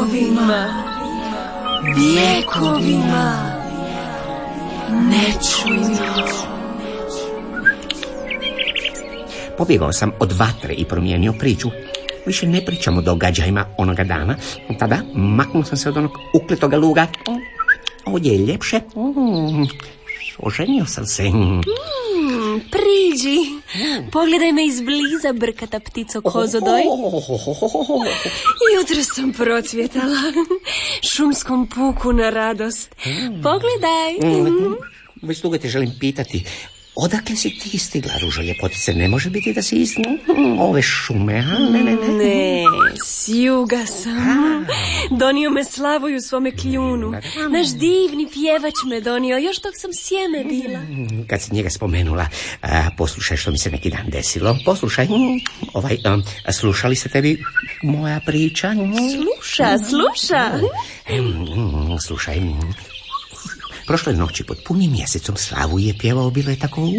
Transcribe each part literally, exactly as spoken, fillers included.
Vjekovima, vjekovima, nečujno. Pobjegao sam od vatre i promijenio priču. Više ne pričam o događajima onoga dana. Tada maknuo sam se od onog ukletoga luga. Ovdje je ljepše. Oženio sam se. Mm, priđi. Pogledaj me izbliza, brkata ptico kozodoj. Jutro sam procvjetala. Šumskom puku na radost. Pogledaj. Već dugo te želim pitati. Odakle si ti stigla, ružo ljepotice? Ne može biti da si iz ove šume, a? Ne, ne, ne. Ne, s juga sam. Donio me Slavoj u svome kljunu. Naš divni pjevač me donio, još dok sam sjeme bila. Kad si njega spomenula, a, poslušaj što mi se neki dan desilo. Poslušaj, ovaj, a, slušali se tebi moja priča? Sluša, sluša. Slušaj, prošle noći pod punim mjesecom Slavu je pjevao, bilo je tako,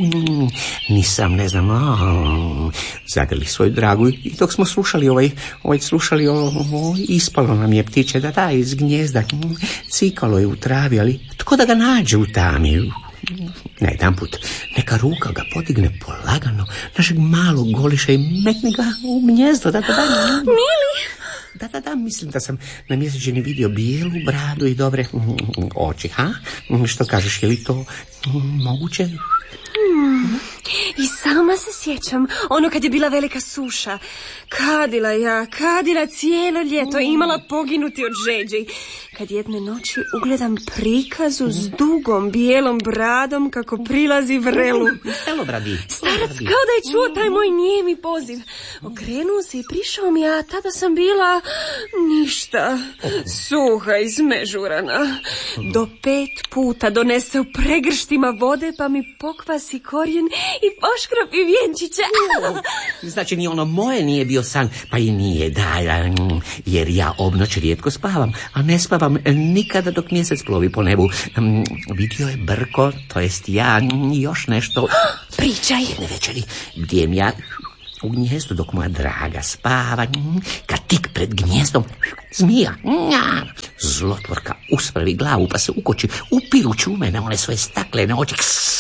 nisam, ne znam, a, zagrli svoju dragu i dok smo slušali ovaj, ovaj slušali, o, o, ispalo nam je ptiče, da da, iz gnjezda, cikalo je u travi, ali tko da ga nađe u tami? Na jedan put neka ruka ga podigne polagano, našeg malog goliša i metne ga u gnjezdo, da, da, da. Mili! Da, da, da, mislim da sam na mjesečini vidio bijelu bradu i dobre oči, ha? Što kažeš, je li to moguće? Hmm. I sama se sjećam, ono kad je bila velika suša. Kadila ja, kadila cijelo ljeto, imala poginuti od žeđi. Kad jedne noći ugledam prikazu s dugom bijelom bradom kako prilazi vrelu. Starac kao da je čuo taj moj nijemi poziv. Okrenuo se i prišao mi, a tada sam bila ništa, suha i smežurana. Do pet puta donese u pregrštima vode pa mi pokvasi korijen i poškropi vjenčića. Znači ni ono moje nije bio san, pa i nije, da, jer ja obnoć rijetko spavam, a ne spavam nikada dok mjesec plovi po nebu. Um, vidio je Brko, to jest ja, još nešto. Pričaj. Jedne večeri, gdje ja u gnjezdu dok moja draga spava, kad tik pred gnjezdom zmija, zlotvorka uspravi glavu pa se ukoči, upirući u mene one svoje staklene oči.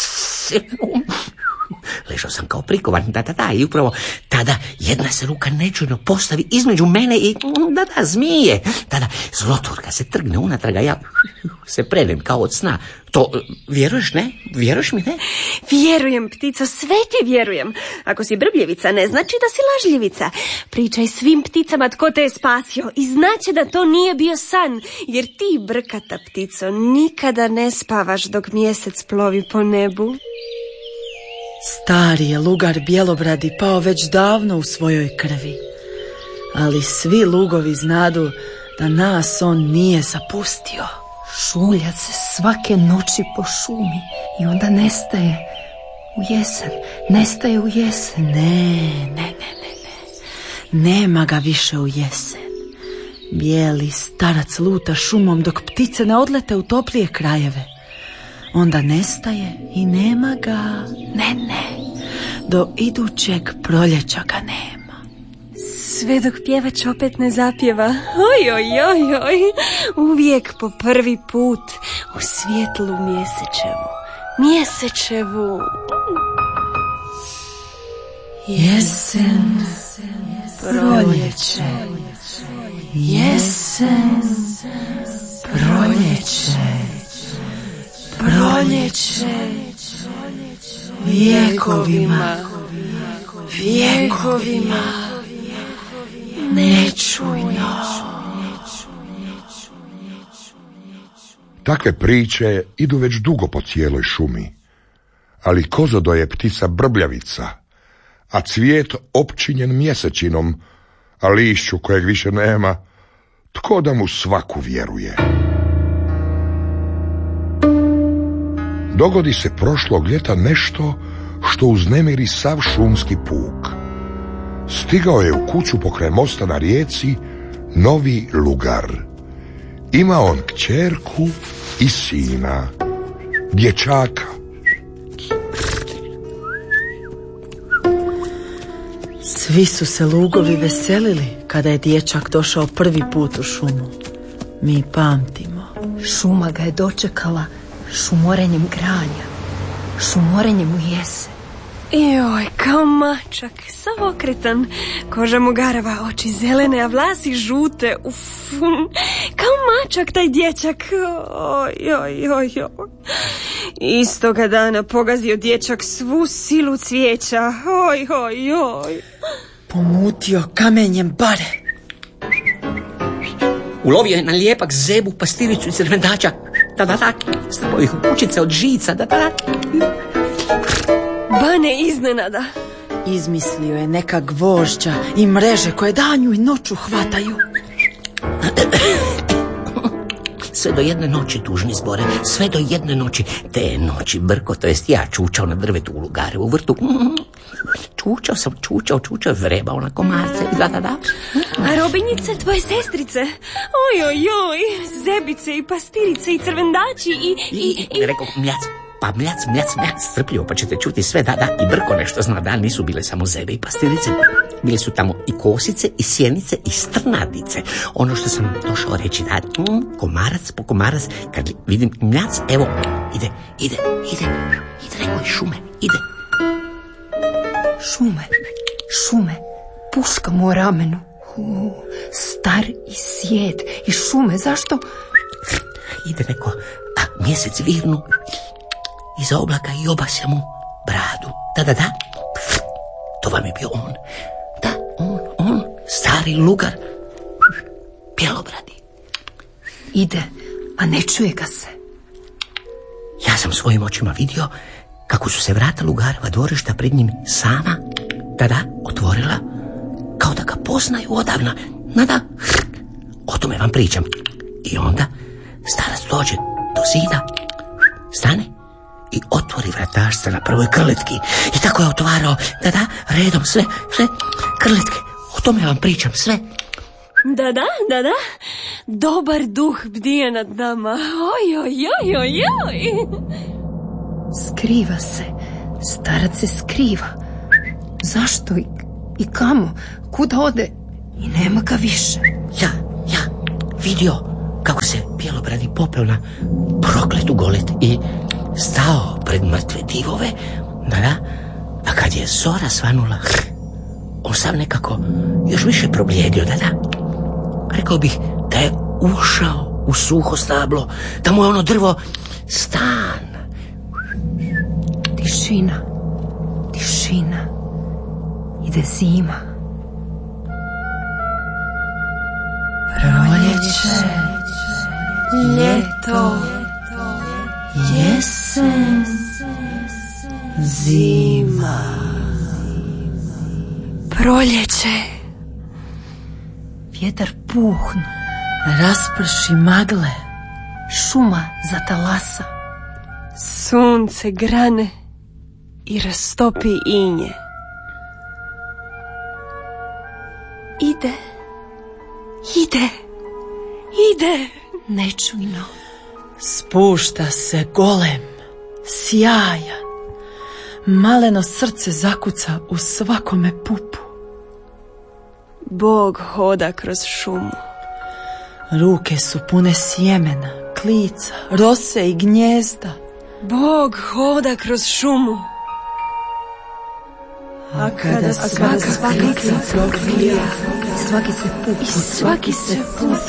Ležao sam kao prikovan, da, da, da, i upravo tada jedna se ruka nečujno postavi između mene i, da, da, zmije. Tada zlotvorka se trgne unatrag, a ja se prenem kao od sna. To, vjeruješ, ne? Vjeruješ mi, ne? Vjerujem, ptico, sve ti vjerujem. Ako si brbljevica, ne znači da si lažljivica. Pričaj svim pticama tko te je spasio i znaće da to nije bio san, jer ti, brkata ptico, nikada ne spavaš dok mjesec plovi po nebu. Stari je lugar Bjelobradi pao već davno u svojoj krvi, ali svi lugovi znadu da nas on nije zapustio. Šulja se svake noći po šumi i onda nestaje u jesen, nestaje u jesen. Ne, ne, ne, ne, ne. Nema ga više u jesen. Bijeli starac luta šumom dok ptice ne odlete u toplije krajeve. Onda nestaje i nema ga, ne, ne, do idućeg proljeća ga nema. Sve dok pjevač opet ne zapjeva, oj, oj, oj, oj, uvijek po prvi put u svjetlu mjesečevu, mjesečevu. Jesen, proljeće, jesen, proljeće, proljeće, vjekovima, vjekovima, nečujno. Takve priče idu već dugo po cijeloj šumi, ali kozodo je ptica brbljavica, a cvijet opčinjen mjesečinom, a lišću kojeg više nema, tko da mu svaku vjeruje. Dogodi se prošlog ljeta nešto što uznemiri sav šumski puk. Stigao je u kuću pokraj mosta na rijeci novi lugar. Ima on kćerku i sina, dječaka. Svi su se lugovi veselili kada je dječak došao prvi put u šumu. Mi pamtimo. Šuma ga je dočekala šumorenjem granja, šumorenjem u jesen. Joj, kao mačak, sav okretan, koža mu garava, oči zelene, a vlasi žute. Uf, kao mačak taj dječak. Oj, oj, oj, oj. Istoga dana pogazio dječak svu silu cvijeća. Oj, oj, oj. Pomutio kamenjem bare. Ulovio je na lijepak zebu, pastiricu i crvendača. Da, da, da. Strpao ih u kućice od žica. Da, da, da. Bane iznenada. Izmislio je neka gvožđa i mreže koje danju i noću hvataju. Sve do jedne noći, tužni Zbore, sve do jedne noći. Te noći Brko, to jest ja, čučao na drvetu u lugare, u vrtu. Čučao sam, čučao, čučao, vrebao na komarce. Da, da, da. A robinjice, tvoje sestrice? Oj, oj, oj, zebice i pastirice i crvendači i... I, i... rekao, mljac, pa mljac, mljac, mljac, strpljivo, pa ćete čuti sve, da, da. I Brko nešto zna, da, nisu bile samo zebe i pastirice. Bile su tamo i kosice, i sjenice, i strnadice. Ono što sam došao reći, da, mm, komarac po komarac, kad vidim mljac, evo, ide, ide, ide, ide, rekao, šume, ide. Šume, šume, puška mu u ramenu. U, star i sjed i šume, zašto? Ide neko, a mjesec virnu iza oblaka i obasja mu bradu. Da, da, da, to vam je bio on. Da, on, on, stari lugar, bjelobradi. Ide, a ne čuje ga se. Ja sam svojim očima vidio kako su se vrata lugareva dvorišta pred njim sama, da, da, otvorila, kao da ga poznaju odavna. Da, da, o tome vam pričam. I onda starac dođe do zida, stane i otvori vratašca na prvoj krletki. I tako je otvarao, da, da, redom sve, sve krletke. O tome vam pričam, sve. Da, da, da, da. Dobar duh bdije nad nama. Oj, oj, oj, oj, oj. Skriva se, starac se skriva. Zašto i, i kamo? Kuda ode? I nema ga više. Ja, ja, vidio kako se bjelobradi popeo na prokletu golet i stao pred mrtve divove, da, da, a kad je zora svanula, on sam nekako još više probljedio, da, da. Rekao bih da je ušao u suho stablo, da mu je ono drvo stan. Tišina, tišina, ide zima. Proljeće, Ljeto, jesen, zima. proljeće. Vjetar puhnu, Rasprši magle. šuma zatalasa. Sunce grane i rastopi inje. Ide, ide, ide. Nečujno. Spušta se golem, sjajan. Maleno srce zakuca u svakome pupu. Bog hoda kroz šumu. Ruke su pune sjemena, klica, rose i gnjezda. Bog hoda kroz šumu. A kada svaka Svaki se puk, I svaki se put